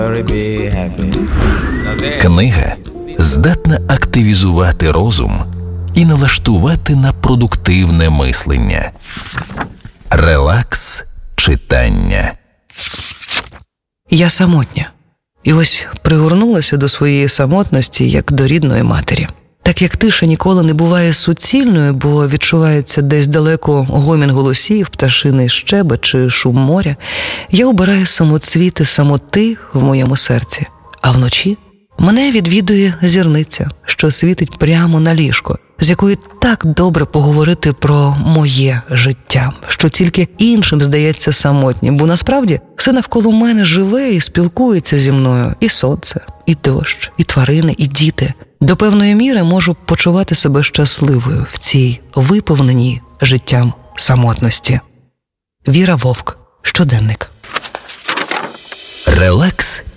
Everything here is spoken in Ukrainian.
Книга здатна активізувати розум і налаштувати на продуктивне мислення. Релакс читання. Я самотня. І ось пригорнулася до своєї самотності, як до рідної матері. Так як тиша ніколи не буває суцільною, бо відчувається десь далеко гомін голосів, пташиний щебет чи шум моря, я обираю самоцвіти самоти в моєму серці. А вночі мене відвідує зірниця, що світить прямо на ліжко, з якою так добре поговорити про моє життя, що тільки іншим здається самотнім, бо насправді все навколо мене живе і спілкується зі мною. І сонце, і дощ, і тварини, і діти. До певної міри можу почувати себе щасливою в цій виповненій життям самотності. Віра Вовк. Щоденник. Релакс